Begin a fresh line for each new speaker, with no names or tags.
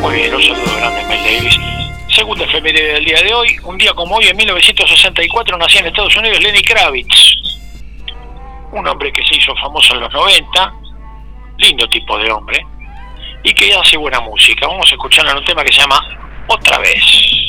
Muy bien, un saludo grande, Mel Davis. Segunda efeméride del día de hoy. Un día como hoy, en 1964, nacía en Estados Unidos Lenny Kravitz. Un hombre que se hizo famoso en los 90. Lindo tipo de hombre. Y que hace buena música. Vamos a escuchar un tema que se llama Otra Vez.